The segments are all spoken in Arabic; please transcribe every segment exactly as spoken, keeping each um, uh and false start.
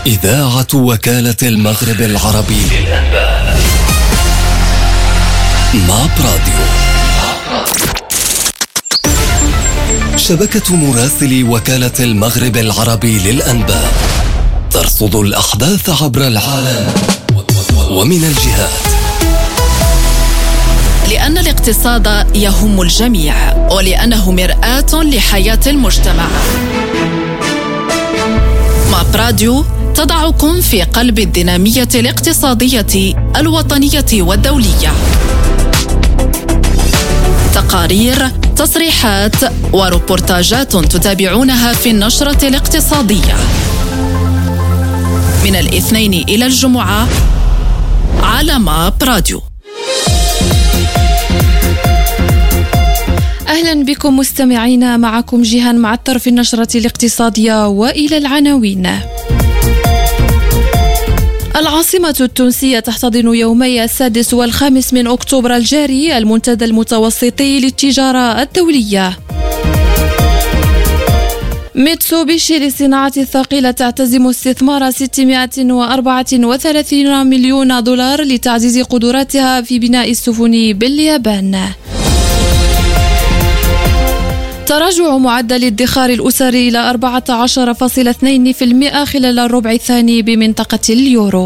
إذاعة وكالة المغرب العربي للأنباء ماب راديو. شبكة مراسلي وكالة المغرب العربي للأنباء ترصد الأحداث عبر العالم ومن الجهات، لأن الاقتصاد يهم الجميع ولأنه مرآة لحياة المجتمع. ماب راديو تضعكم في قلب الدينامية الاقتصادية الوطنية والدولية. تقارير، تصريحات وروبورتاجات تتابعونها في النشرة الاقتصادية من الاثنين إلى الجمعة على ماب راديو. أهلا بكم مستمعينا، معكم جيهان معطر في النشرة الاقتصادية وإلى العناوين. العاصمة التونسية تحتضن يومي السادس والخامس من أكتوبر الجاري المنتدى المتوسطي للتجارة الدولية. ميتسوبيشي للصناعة الثقيلة تعتزم استثمار ستمائة وأربعة وثلاثين مليون دولار لتعزيز قدراتها في بناء السفن باليابان. تراجع معدل الادخار الأسري إلى أربعة عشر فاصلة اثنين بالمئة خلال الربع الثاني بمنطقة اليورو.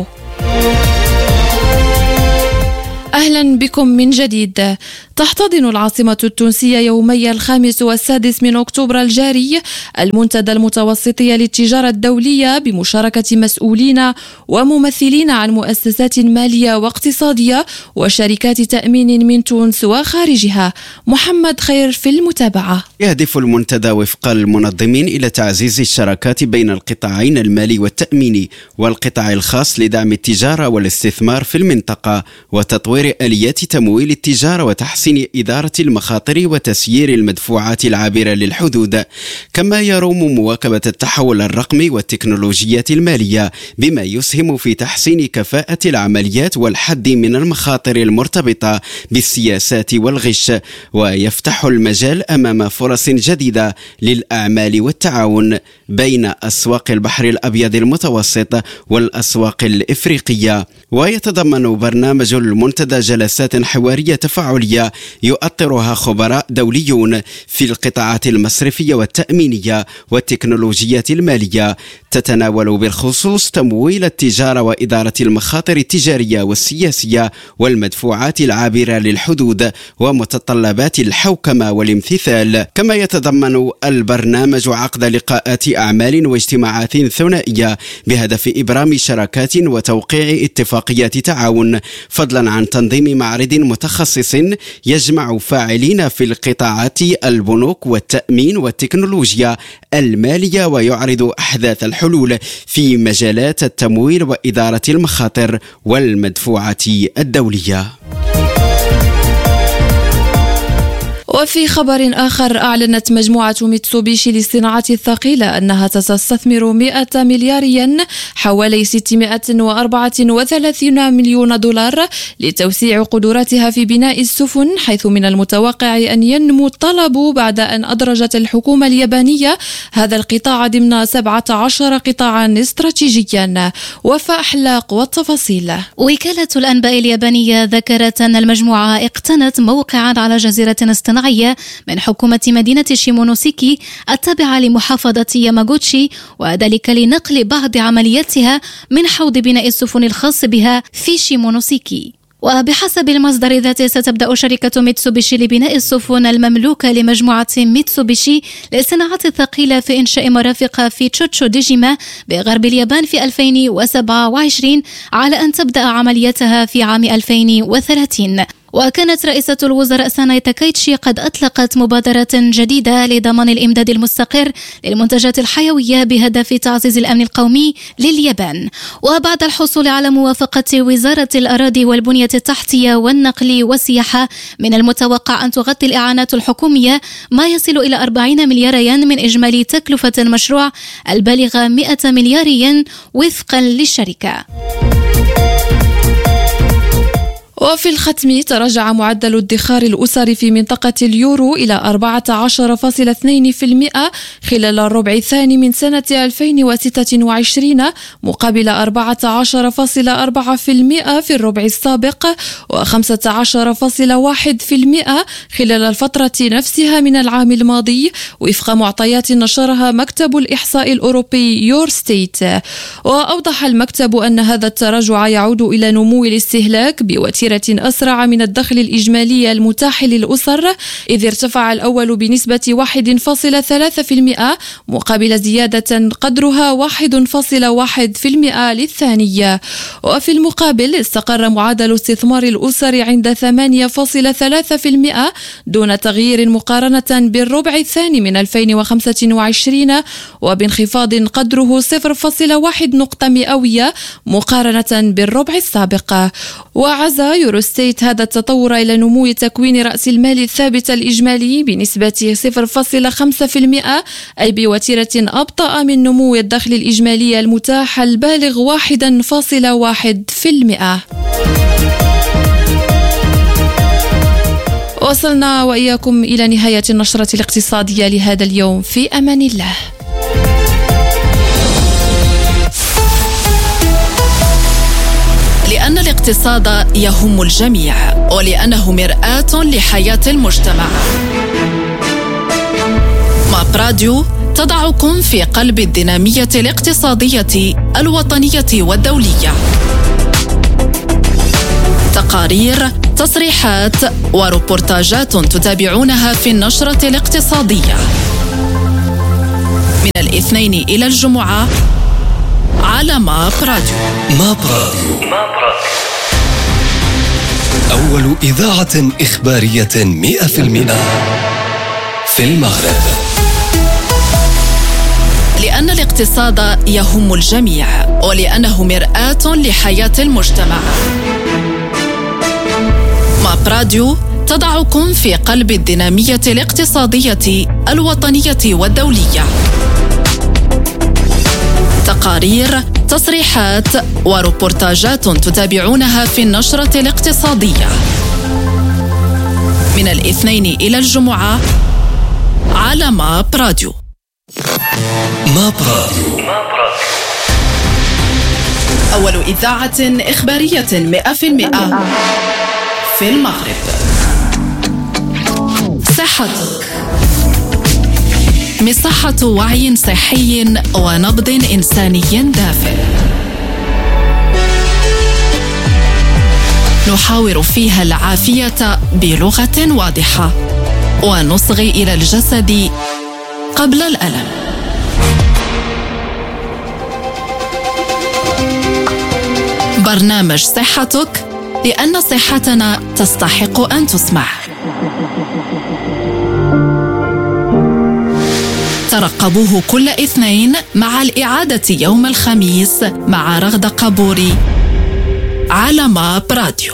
أهلا بكم من جديد. تحتضن العاصمة التونسية يومي الخامس والسادس من أكتوبر الجاري المنتدى المتوسطي للتجارة الدولية بمشاركة مسؤولين وممثلين عن مؤسسات مالية واقتصادية وشركات تأمين من تونس وخارجها. محمد خير في المتابعة. يهدف المنتدى وفق المنظمين إلى تعزيز الشراكات بين القطاعين المالي والتأميني والقطاع الخاص لدعم التجارة والاستثمار في المنطقة وتطوير آليات تمويل التجارة وتحسين إدارة المخاطر وتسيير المدفوعات العابرة للحدود، كما يروم مواكبة التحول الرقمي والتكنولوجيات المالية بما يسهم في تحسين كفاءة العمليات والحد من المخاطر المرتبطة بالسياسات والغش، ويفتح المجال أمام فرص جديدة للأعمال والتعاون بين أسواق البحر الأبيض المتوسط والأسواق الإفريقية. ويتضمن برنامج المنتدى جلسات حوارية تفاعلية يؤطرها خبراء دوليون في القطاعات المصرفية والتأمينية والتكنولوجيات المالية، تتناول بالخصوص تمويل التجارة وإدارة المخاطر التجارية والسياسية والمدفوعات العابرة للحدود ومتطلبات الحوكمة والامتثال. كما يتضمن البرنامج عقد لقاءات أعمال واجتماعات ثنائية بهدف إبرام شراكات وتوقيع اتفاقيات تعاون، فضلا عن تنظيم معرض متخصص يجمع فاعلين في القطاعات البنوك والتأمين والتكنولوجيا المالية ويعرض أحداث الحلول في مجالات التمويل وإدارة المخاطر والمدفوعات الدولية. وفي خبر آخر، أعلنت مجموعة ميتسوبيشي للصناعة الثقيلة أنها ستستثمر مئة مليار ين حوالي ستمائة وأربعة وثلاثين مليون دولار لتوسيع قدراتها في بناء السفن، حيث من المتوقع أن ينمو الطلب بعد أن أدرجت الحكومة اليابانية هذا القطاع ضمن سبعة عشر قطاعا استراتيجيا. وفاء أحلاق والتفاصيل. وكالة الأنباء اليابانية ذكرت أن المجموعة اقتنت موقعا على جزيرة اصطناعية من حكومة مدينة شيمونوسيكي التابعة لمحافظة ياماغوتشي، وذلك لنقل بعض عملياتها من حوض بناء السفن الخاص بها في شيمونوسيكي. وبحسب المصدر ذاته ستبدأ شركة ميتسوبيشي لبناء السفن المملوكة لمجموعة ميتسوبيشي للصناعات الثقيلة في إنشاء مرافق في تشوتشو ديجيما بغرب اليابان في ألفين وسبعة وعشرين، على أن تبدأ عملياتها في عام ألفين وثلاثين. وكانت رئيسة الوزراء ساناي تاكايتشي قد أطلقت مبادرة جديدة لضمان الإمداد المستقر للمنتجات الحيوية بهدف تعزيز الأمن القومي لليابان. وبعد الحصول على موافقة وزارة الأراضي والبنية التحتية والنقل والسياحة، من المتوقع أن تغطي الإعانات الحكومية ما يصل إلى أربعين مليار ين من إجمالي تكلفة المشروع البالغة مئة مليار ين وفقا للشركة. وفي الختم تراجع معدل ادخار الأسر في منطقة اليورو إلى أربعة عشر فاصلة اثنين بالمئة خلال الربع الثاني من سنة ألفين وستة وعشرين مقابل أربعة عشر فاصلة أربعة بالمئة في الربع السابق وخمسة عشر فاصلة واحد بالمئة خلال الفترة نفسها من العام الماضي وفق معطيات نشرها مكتب الإحصاء الأوروبي يورستيت. وأوضح المكتب أن هذا التراجع يعود إلى نمو الاستهلاك بوتيرة أسرع من الدخل الإجمالي المتاح للأسر، إذ ارتفع الأول بنسبة واحد فاصلة ثلاثة بالمئة مقابل زيادة قدرها واحد فاصلة واحد بالمئة للثانية. وفي المقابل استقر معدل استثمار الأسر عند ثمانية فاصلة ثلاثة بالمئة دون تغيير مقارنة بالربع الثاني من ألفين وخمسة وعشرين وبانخفاض قدره صفر فاصلة واحد نقطة مئوية مقارنة بالربع السابق. وعزى يوروستيت هذا التطور إلى نمو تكوين رأس المال الثابت الإجمالي بنسبة صفر فاصلة خمسة بالمئة أي بوتيرة أبطأ من نمو الدخل الإجمالي المتاح البالغ واحد فاصلة واحد بالمئة. وصلنا وإياكم إلى نهاية النشرة الاقتصادية لهذا اليوم، في أمان الله. لأن الاقتصاد يهم الجميع ولأنه مرآة لحياة المجتمع. ماب راديو تضعكم في قلب الدينامية الاقتصادية الوطنية والدولية. تقارير، تصريحات وروبورتاجات تتابعونها في النشرة الاقتصادية من الاثنين إلى الجمعة على ماب راديو. ماب راديو، أول إذاعة إخبارية مئة بالمئة في المغرب. لأن الاقتصاد يهم الجميع ولأنه مرآة لحياة المجتمع. ماب راديو تضعكم في قلب الدينامية الاقتصادية الوطنية والدولية. تقارير، تصريحات وروبورتاجات تتابعونها في النشرة الاقتصادية من الاثنين إلى الجمعة على ماب راديو. ماب راديو، أول إذاعة إخبارية مئة بالمئة في المغرب. صحتك، مساحة وعي صحي ونبض إنساني دافئ نحاور فيها العافية بلغة واضحة ونصغي إلى الجسد قبل الألم. برنامج صحتك، لأن صحتنا تستحق أن تسمع. ترقبوه كل اثنين مع الإعادة يوم الخميس مع رغدة قبوري على ماب راديو.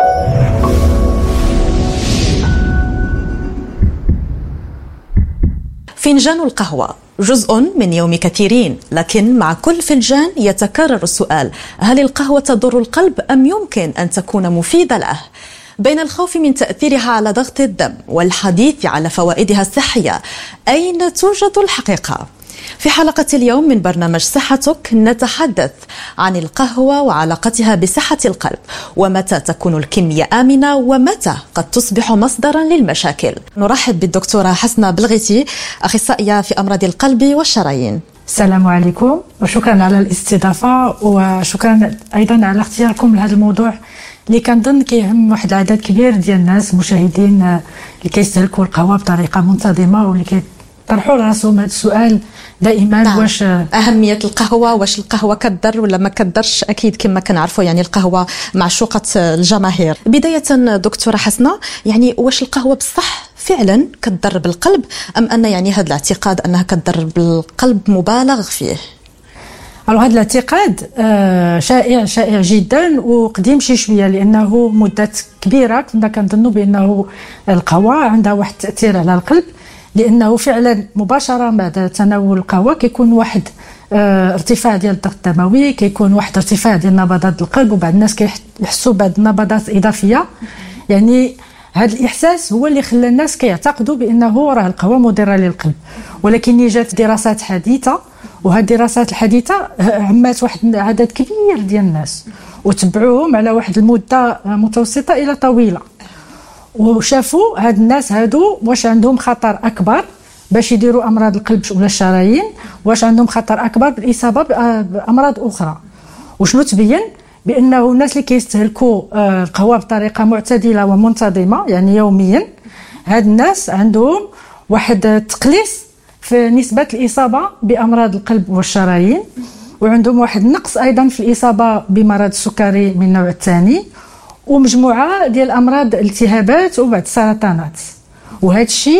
فنجان القهوة جزء من يوم كثيرين، لكن مع كل فنجان يتكرر السؤال: هل القهوة تضر القلب أم يمكن أن تكون مفيدة له؟ بين الخوف من تأثيرها على ضغط الدم والحديث على فوائدها الصحية، أين توجد الحقيقة؟ في حلقة اليوم من برنامج صحتك نتحدث عن القهوة وعلاقتها بصحة القلب، ومتى تكون الكمية آمنة ومتى قد تصبح مصدرا للمشاكل. نرحب بالدكتورة حسنة بلغيتي، أخصائية في أمراض القلب والشرايين. السلام عليكم وشكرا على الاستضافة، وشكرا أيضا على اختياركم لهذا الموضوع اللي كنظن كيهم واحد العدد كبير ديال الناس مشاهدين اللي كيستهلكوا القهوة بطريقة منتظمة واللي كيطرحوا لراسهم هذا السؤال دائما. نعم. واش أهمية القهوة، واش القهوة كتضر ولا ما كتضرش؟ أكيد كما كنعرفوا يعني القهوة معشوقة الجماهير. بداية دكتورة حسنة، يعني واش القهوة بصح فعلا كتضر بالقلب أم أن يعني هذا الاعتقاد أنها كتضر بالقلب مبالغ فيه؟ alors هذا الاعتقاد شائع شائع جدا وقديم شي شويه، لانه مده كبيره كنا كنظنوا بانه القهوه عندها واحد التاثير على القلب، لانه فعلا مباشره بعد تناول القهوه كيكون واحد اه ارتفاع ديال الضغط الدموي، كيكون واحد ارتفاع ديال نبضات القلب، وبعض الناس كيحسوا بعض النبضات اضافيه. يعني هذا الاحساس هو اللي خلى الناس كيعتقدوا بانه راه القهوه مضره للقلب. ولكن جات دراسات حديثه، وهذه الدراسات الحديثه عمات واحد عدد كبير ديال الناس وتبعوهم على واحد المده متوسطه الى طويله، وشافوا هاد الناس هادو واش عندهم خطر اكبر باش يديروا امراض القلب ولا الشرايين، واش عندهم خطر اكبر بالاصابه بامراض اخرى. وشنو تبين؟ بانه الناس اللي كيستهلكوا القهوه بطريقه معتدله ومنتظمه يعني يوميا، هاد الناس عندهم واحد التقليص في نسبه الاصابه بامراض القلب والشرايين، وعندهم واحد النقص ايضا في الاصابه بمرض السكري من النوع الثاني، ومجموعه ديال امراض الالتهابات وبعض السرطانات. وهذا الشيء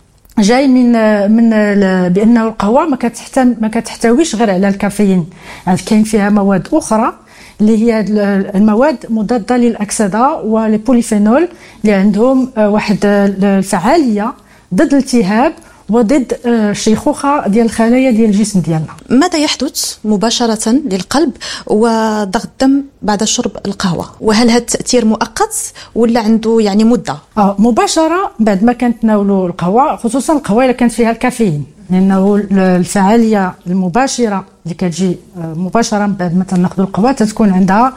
جاي من من بانه القهوه ما كتحتم ما كتحتويش غير على الكافيين، يعني كاين فيها مواد اخرى اللي هي المواد مضاده للاكسده والبوليفينول اللي عندهم واحد الفعاليه ضد الالتهاب وضد الشيخوخه ديال الخلايا ديال الجسم ديالنا. ماذا يحدث مباشره للقلب وضغط الدم بعد شرب القهوه؟ وهل هذا التاثير مؤقت ولا عنده يعني مده؟ اه مباشره بعد ما كنتناولوا القهوه، خصوصا القهوه الا كانت فيها الكافيين، لانه الفعاليه المباشره اللي كتجي مباشره بعد ما تناخذوا القهوه تتكون عندها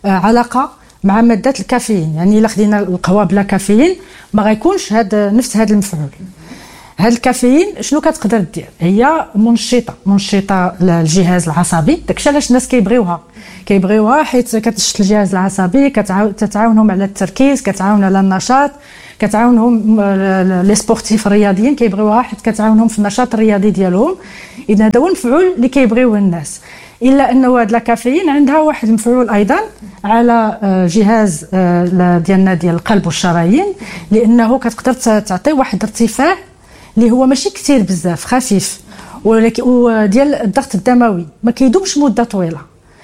علاقه مع ماده الكافيين. يعني الا خدينا القهوه بلا كافيين ما غيكونش هذا نفس هذا المفعول. هاد الكافيين شنو كتقدر دير؟ هي منشطه منشطه للجهاز العصبي. داكشي علاش الناس كيبغيوها كيبغيوها حيت كتنشط الجهاز العصبي، كتعاونهم على التركيز، كتعاون على النشاط، كتعاونهم لي سبورتيف الرياضيين كيبغيوها حيت كتعاونهم في النشاط الرياضي ديالهم. اذا هذا هو المفعول اللي كيبغيوه الناس. الا انه هاد الكافيين عندها واحد المفعول ايضا على جهاز ديالنا ديال القلب والشرايين، لانه كتقدر تعطي واحد ارتفاع اللي هو ماشي كثير بزاف، خفيف، ولكن وديال الضغط الدموي ما كيدومش مده طويله،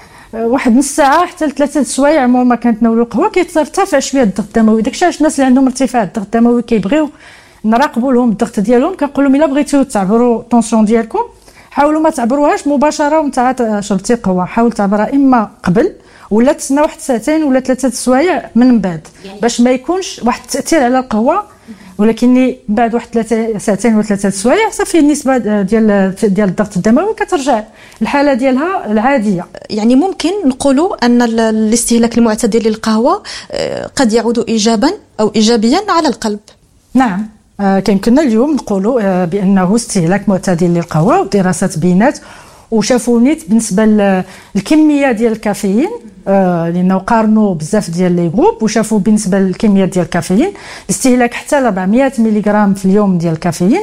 واحد نص ساعه حتى لثلاثه سوايع عمر ما كنتناولوا القهوه كيترتفع شويه الضغط الدموي. داكشي علاش الناس اللي عندهم ارتفاع الضغط الدموي كيبغيو نراقبوا لهم الضغط ديالهم. كنقول لهم الا بغيتوا تعبروا الطونسيون ديالكم حاولوا ما تعبروهاش مباشره وانت شربتي قهوه، حاول تعبرها اما قبل ولا تسنى واحد ساعتين ولا ثلاثه سوايع من بعد باش ما يكونش واحد التاثير على القهوه. ولكن بعد واحد ثلاثه ساعتين ولا ثلاثه سوايع صافي النسبه ديال ديال الضغط الدموي كترجع الحاله ديالها العاديه. يعني ممكن نقولوا ان الاستهلاك المعتدل للقهوه قد يعود ايجابا او ايجابيا على القلب. نعم، كيمكننا اليوم نقولوا بانه استهلاك معتدل للقهوه، ودراسات بينات وشافوا نيت بالنسبه للكميه ديال الكافيين، آه لانه قارنوا بزاف ديال لي جروب وشافوا بالنسبه للكميه ديال الكافيين الاستهلاك حتى ل أربعمائة ملغ في اليوم ديال الكافيين.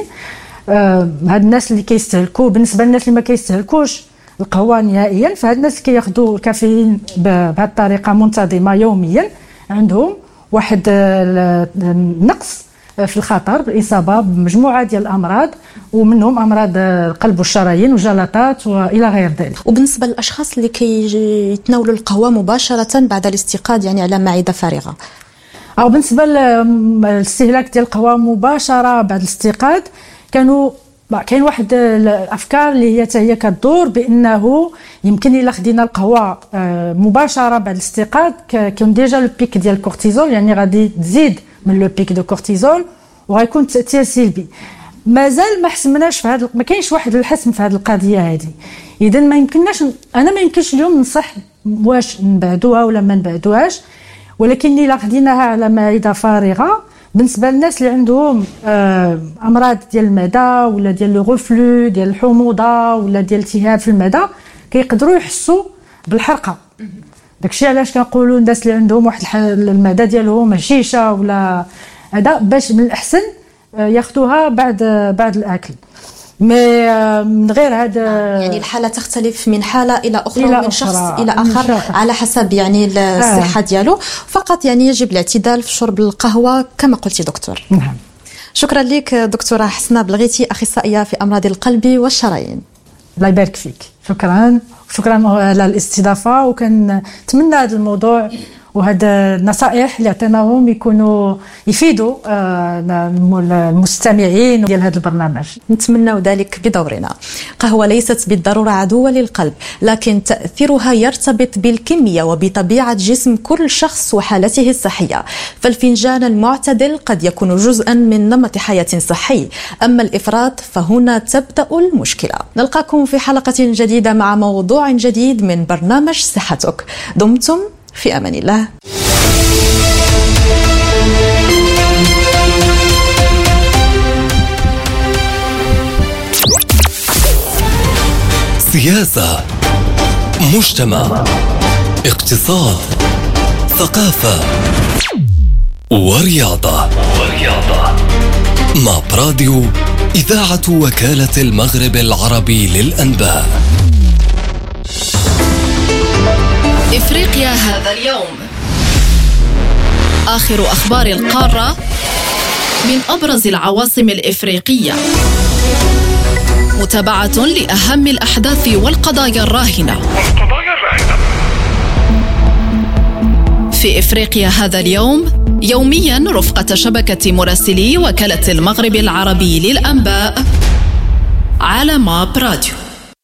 آه هاد الناس اللي كيستهلكوا، بالنسبه للناس اللي ما كيستهلكوش القهوه نهائيا، فهاد الناس اللي كياخذوا الكافيين بهذه الطريقه منتظمه يوميا عندهم واحد النقص في الخطر بالاصابه بمجموعه ديال الامراض، ومنهم امراض القلب والشرايين وجلطات والى غير ذلك. وبالنسبه للاشخاص اللي كيتناولوا القهوه مباشره بعد الاستيقاظ يعني على معده فارغه، او بالنسبه للاستهلاك ديال القهوه مباشره بعد الاستيقاظ، كانوا كاين واحد الافكار اللي هي حتى هي كتدور بانه يمكن الا خدينا القهوه مباشره بعد الاستيقاظ كيكون ديجا لو بيك ديال الكورتيزول، يعني غادي تزيد من لو بيك دو كورتيزول وغيكون تاثير سلبي. مازال ما حسمناش في هذا، ما كاينش واحد الحسم في هذه القضيه هذه. اذا ما يمكنناش، انا ما يمكنش اليوم ننصح واش نبعدوها ولا ما نبعدوهاش، ولكن الا خديناها على معده فارغه بالنسبه للناس اللي عندهم آه امراض ديال المعده ولا ديال لو غوفلو ديال الحموضه ولا ديال التهاب في المعده كيقدروا يحسوا بالحرقه. داكشي علاش كنقولوا الناس اللي عندهم واحد المعده ديالهم هشيشه ولا هذا باش من الاحسن ياخذوها بعد بعد الاكل. مي من غير هذا يعني الحاله تختلف من حاله الى اخرى إلى ومن أخرى. شخص الى اخر على حسب يعني الصحه آه. ديالو. فقط يعني يجب الاعتدال في شرب القهوه كما قلتي دكتور. نعم. شكرا لك دكتوره حسنه بلغيتي، اخصائيه في امراض القلب والشرايين. الله يبارك فيك. شكرا شكرا على الاستضافه، وكنتمنى هذا الموضوع وهذا النصائح اللي عطيناهم يكونوا يفيدوا المستمعين ديال هذا البرنامج. نتمنى ذلك بدورنا. قهوة ليست بالضرورة عدوة للقلب، لكن تأثيرها يرتبط بالكمية وبطبيعة جسم كل شخص وحالته الصحية. فالفنجان المعتدل قد يكون جزءا من نمط حياة صحي، أما الإفراط فهنا تبدأ المشكلة. نلقاكم في حلقة جديدة مع موضوع جديد من برنامج صحتك. دمتم في أمان الله. سياسة، مجتمع، اقتصاد، ثقافة ورياضة. ورياضة مع براديو إذاعة وكالة المغرب العربي للأنباء. إفريقيا هذا اليوم، آخر أخبار القارة من أبرز العواصم الإفريقية، متابعة لأهم الأحداث والقضايا الراهنة. في إفريقيا هذا اليوم يوميا رفقة شبكة مراسلي وكالة المغرب العربي للأنباء على ماب راديو.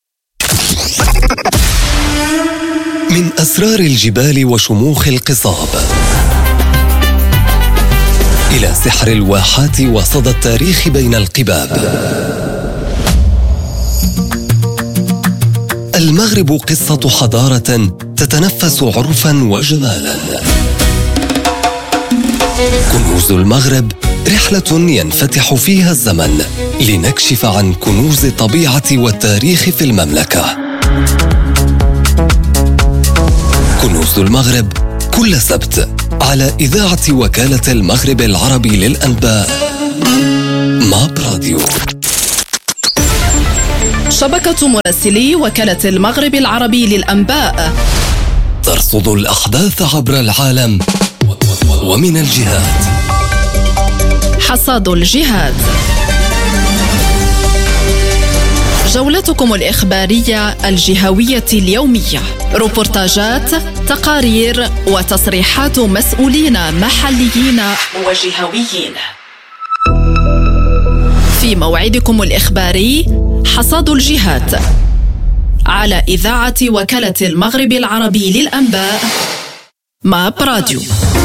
من أسرار الجبال وشموخ القصاب إلى سحر الواحات وصدى التاريخ بين القباب، المغرب قصة حضارة تتنفس عرفا وجمالا. كنوز المغرب، رحلة ينفتح فيها الزمن لنكشف عن كنوز الطبيعة والتاريخ في المملكة. كنوز المغرب كل سبت على إذاعة وكالة المغرب العربي للأنباء ماب راديو. شبكة مراسلي وكالة المغرب العربي للأنباء ترصد الأحداث عبر العالم ومن الجهات. حصاد الجهات، جولتكم الإخبارية الجهوية اليومية، روبورتاجات، تقارير وتصريحات مسؤولين محليين وجهويين. في موعدكم الإخباري حصاد الجهات على إذاعة وكالة المغرب العربي للأنباء ماب راديو.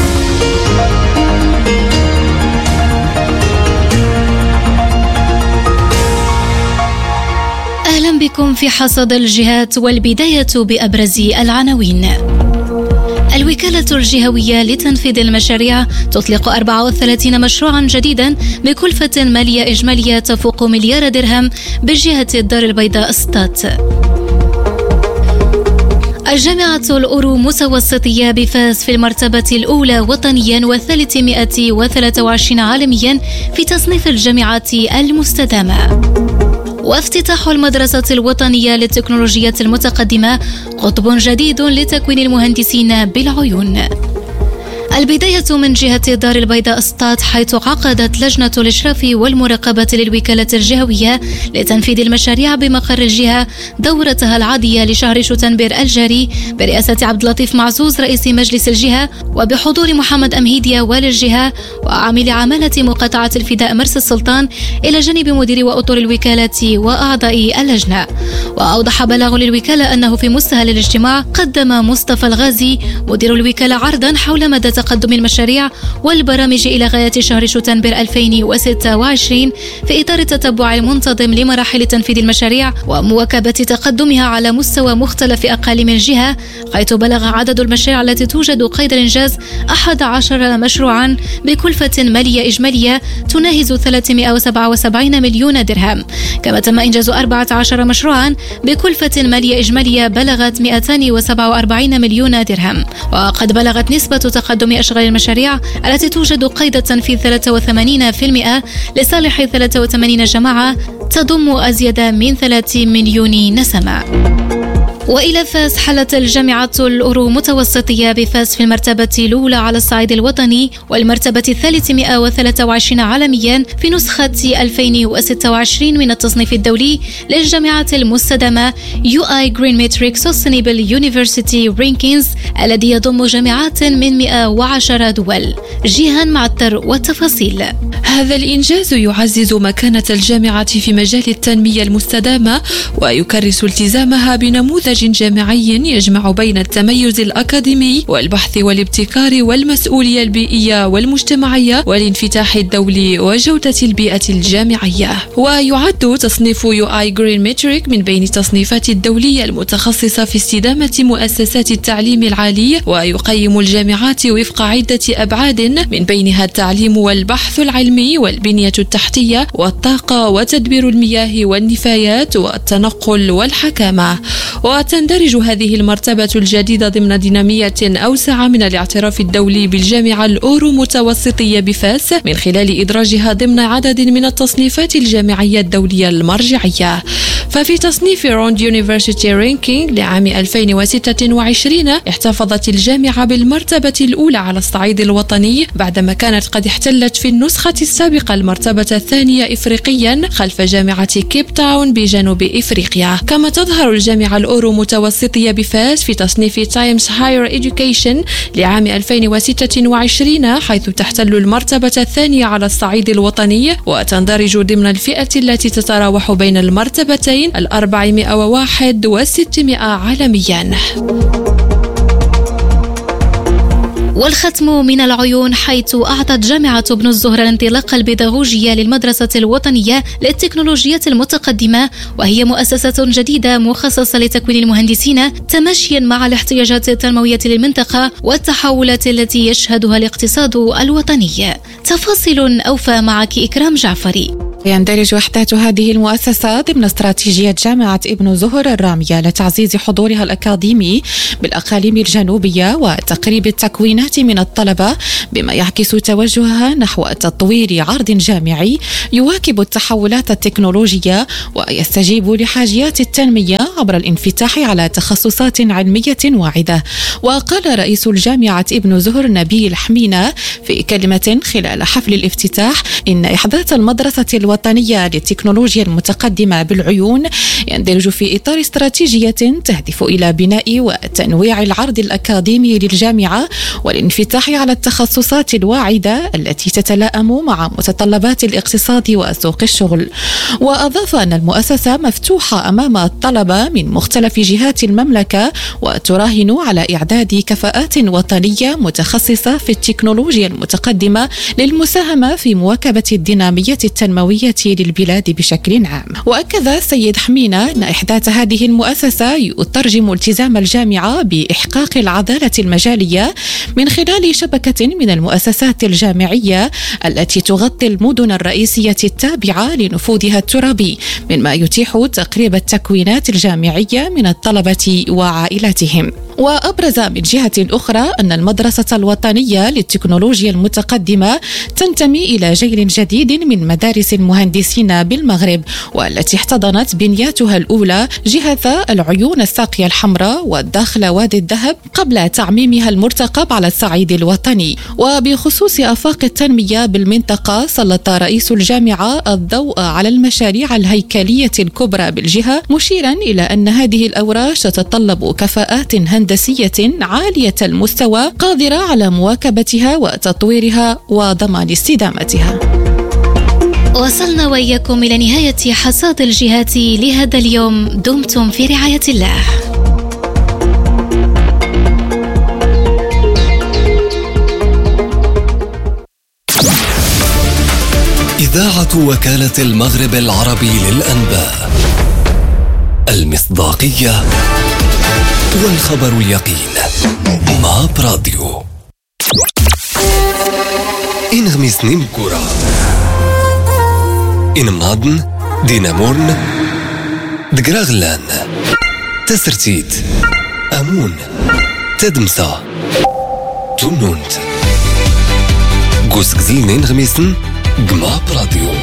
أهلا بكم في حصاد الجهات، والبداية بأبرز العناوين. الوكالة الجهوية لتنفيذ المشاريع تطلق أربعة وثلاثين مشروعا جديدا بكلفة مالية إجمالية تفوق مليار درهم بجهة الدار البيضاء سطات. الجامعة الأورو متوسطية بفاس في المرتبة الأولى وطنيا وثلاثمائة وثلاثة وعشرين عالميا في تصنيف الجامعات المستدامة. وافتتاح المدرسة الوطنية للتكنولوجيات المتقدمة قطب جديد لتكوين المهندسين بالعيون. البداية من جهة دار البيضاء سطات، حيث عقدت لجنة الإشراف والمراقبة للوكالة الجهوية لتنفيذ المشاريع بمقر الجهة دورتها العادية لشهر شتنبر الجاري برئاسة عبد اللطيف معزوز رئيس مجلس الجهة، وبحضور محمد أمهيديا والي الجهة وعامل عمالة مقاطعة الفداء مرسى السلطان، إلى جانب مدير وأطر الوكالة وأعضاء اللجنة. وأوضح بلاغ للوكالة أنه في مستهل الاجتماع قدم مصطفى الغازي مدير الوكالة عرضا حول مدى تقدم المشاريع والبرامج إلى غاية شهر شتنبر ألفين وستة وعشرين في إطار التتبع المنتظم لمراحل تنفيذ المشاريع ومواكبة تقدمها على مستوى مختلف أقاليم الجهة، حيث بلغ عدد المشاريع التي توجد قيد الإنجاز أحد عشر مشروعا بكلفة مالية إجمالية تناهز ثلاثمائة وسبعة وسبعين مليون درهم. كما تم إنجاز أربعة عشر مشروعا بكلفة مالية إجمالية بلغت مئتين وسبعة وأربعين مليون درهم. وقد بلغت نسبة تقدم أشغال المشاريع التي توجد قيد التنفيذ ثلاثة وثمانين بالمئة لصالح ثلاثة وثمانين جماعة تضم أزيد من ثلاثة مليون نسمة. وإلى فاس، حلت الجامعة الأورو متوسطية بفاس في المرتبة الأولى على الصعيد الوطني والمرتبة الثالثمائة وثلاثة وعشرين عالميا في نسخة ألفين وستة وعشرين من التصنيف الدولي للجامعات المستدامة يو آي Green Metric Sustainable University Rankings الذي يضم جامعات من مئة وعشرة دول. جيهان معطر والتفاصيل. هذا الإنجاز يعزز مكانة الجامعة في مجال التنمية المستدامة ويكرس التزامها بنموذج جامعي يجمع بين التميز الأكاديمي والبحث والابتكار والمسؤولية البيئية والمجتمعية والانفتاح الدولي وجودة البيئة الجامعية. ويعد تصنيف يو آي Green Metric من بين التصنيفات الدولية المتخصصة في استدامة مؤسسات التعليم العالي، ويقيم الجامعات وفق عدة أبعاد من بينها التعليم والبحث العلمي والبنية التحتية والطاقة وتدبير المياه والنفايات والتنقل والحكامة. وتندرج هذه المرتبة الجديدة ضمن دينامية أوسع من الاعتراف الدولي بالجامعة الأورو متوسطية بفاس من خلال إدراجها ضمن عدد من التصنيفات الجامعية الدولية المرجعية. ففي تصنيف روند يونيفرسيتي رانكينج لعام ألفين وستة وعشرين احتفظت الجامعة بالمرتبة الأولى على الصعيد الوطني بعدما كانت قد احتلت في النسخة السابقة المرتبة الثانية إفريقيا خلف جامعة كيب تاون بجنوب إفريقيا. كما تظهر الجامعة الأورو متوسطية بفاس في تصنيف تايمز هاير إديوكيشن لعام ألفين وستة وعشرين حيث تحتل المرتبة الثانية على الصعيد الوطني وتندرج ضمن الفئة التي تتراوح بين المرتبتين الأربعمائة وواحد والستمائة عالميا. والختم من العيون، حيث أعطت جامعة ابن الزهر الانطلاقة البيداغوجية للمدرسة الوطنية للتكنولوجيات المتقدمة، وهي مؤسسة جديدة مخصصة لتكوين المهندسين تماشيا مع الاحتياجات التنموية للمنطقة والتحولات التي يشهدها الاقتصاد الوطني. تفاصيل أوفى معك إكرام جعفري. يندرج أحداث هذه المؤسسة ضمن استراتيجية جامعة ابن زهر الرامية لتعزيز حضورها الأكاديمي بالأقاليم الجنوبية وتقريب التكوينات من الطلبة، بما يعكس توجهها نحو تطوير عرض جامعي يواكب التحولات التكنولوجية ويستجيب لحاجيات التنمية عبر الانفتاح على تخصصات علمية واعدة. وقال رئيس الجامعة ابن زهر نبيل حمينة في كلمة خلال حفل الافتتاح إن إحداث المدرسة الوطنية للتكنولوجيا المتقدمة بالعيون يندرج في إطار استراتيجية تهدف إلى بناء وتنويع العرض الأكاديمي للجامعة والانفتاح على التخصصات الواعدة التي تتلائم مع متطلبات الاقتصاد وسوق الشغل. وأضاف أن المؤسسة مفتوحة أمام الطلبة من مختلف جهات المملكة وتراهن على إعداد كفاءات وطنية متخصصة في التكنولوجيا المتقدمة للمساهمة في مواكبة الدينامية التنموية للبلاد بشكل عام. وأكد السيد حمينة أن إحداث هذه المؤسسة يترجم التزام الجامعة بإحقاق العدالة المجالية من خلال شبكة من المؤسسات الجامعية التي تغطي المدن الرئيسية التابعة لنفوذها الترابي، مما يتيح تقريب التكوينات الجامعية من الطلبة وعائلاتهم. وأبرز من جهة أخرى أن المدرسة الوطنية للتكنولوجيا المتقدمة تنتمي إلى جيل جديد من مدارس المهندسين بالمغرب، والتي احتضنت بنياتها الأولى جهة العيون الساقية الحمراء والداخل وادي الذهب قبل تعميمها المرتقب على الصعيد الوطني. وبخصوص آفاق التنمية بالمنطقة، سلط رئيس الجامعة الضوء على المشاريع الهيكلية الكبرى بالجهة، مشيرا إلى أن هذه الأوراش تتطلب كفاءات هندسية عالية المستوى قادرة على مواكبتها وتطويرها وضمان استدامتها. وصلنا وإياكم إلى نهاية حصاد الجهات لهذا اليوم. دمتم في رعاية الله. إذاعة وكالة المغرب العربي للأنباء، المصداقية والخبر اليقين. ماب راديو إنغمس نيمكورا إنمنادن دينامورن دقراغلان تسرتيت أمون تدمسا تونونت قوس قزيل نينغمسن قماب راديو.